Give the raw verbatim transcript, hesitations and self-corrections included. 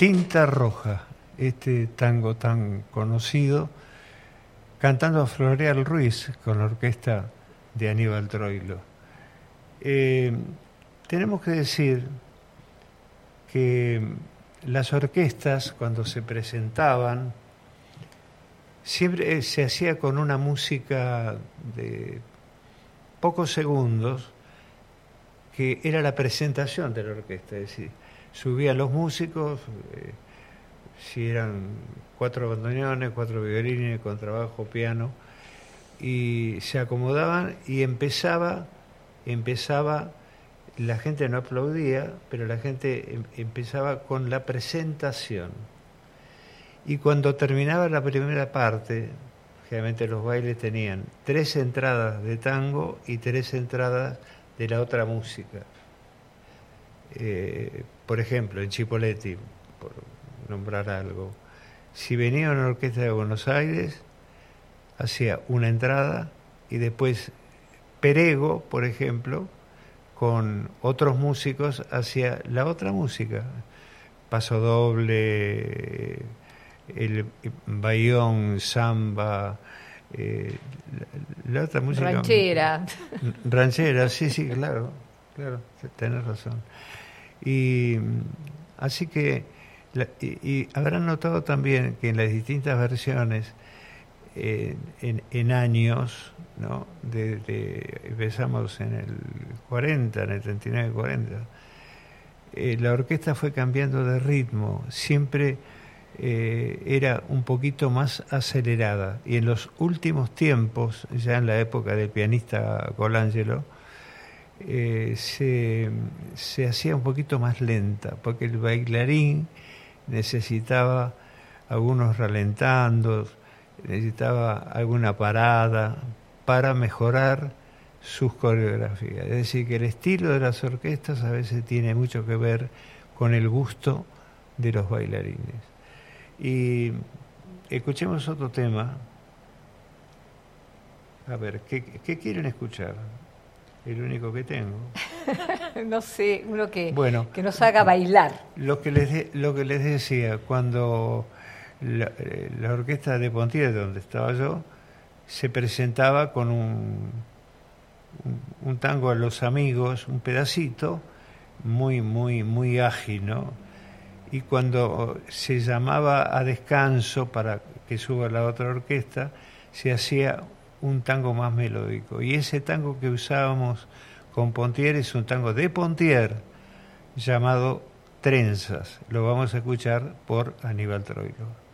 Tinta Roja, este tango tan conocido, cantando a Floreal Ruiz con la orquesta de Aníbal Troilo. Eh, tenemos que decir que las orquestas, cuando se presentaban, siempre se hacía con una música de pocos segundos, que era la presentación de la orquesta, es decir, subían los músicos, eh, si eran cuatro bandoneones, cuatro violines, contrabajo, piano, y se acomodaban y empezaba, empezaba, la gente no aplaudía, pero la gente em- empezaba con la presentación. Y cuando terminaba la primera parte, generalmente los bailes tenían tres entradas de tango y tres entradas de la otra música. Eh, por ejemplo, en Chipolletti, por nombrar algo, si venía una orquesta de Buenos Aires, hacía una entrada y después Perego, por ejemplo, con otros músicos, hacía la otra música. Paso doble, el bayón, samba, eh, la, la otra música. Ranchera. Ranchera, sí, sí, claro, claro, tenés razón. Y así que, la, y, y habrán notado también que en las distintas versiones, eh, en, en años, ¿no? De, de, empezamos en el cuarenta, en el treinta y nueve cuarenta, eh, la orquesta fue cambiando de ritmo, siempre eh, era un poquito más acelerada, y en los últimos tiempos, ya en la época del pianista Colangelo, eh, se, se hacía un poquito más lenta, porque el bailarín necesitaba algunos ralentandos, necesitaba alguna parada para mejorar sus coreografías. Es decir, que el estilo de las orquestas a veces tiene mucho que ver con el gusto de los bailarines. Y escuchemos otro tema. A ver, ¿qué, qué quieren escuchar? El único que tengo. No sé, uno que, bueno, que nos haga bailar. Lo que les, de, lo que les decía, cuando la, la orquesta de Pontier, donde estaba yo, se presentaba con un, un, un tango a los amigos, un pedacito, muy, muy, muy ágil, ¿no? Y cuando se llamaba a descanso para que suba la otra orquesta, se hacía un tango más melódico. Y ese tango que usábamos con Pontier es un tango de Pontier llamado Trenzas. Lo vamos a escuchar por Aníbal Troilo.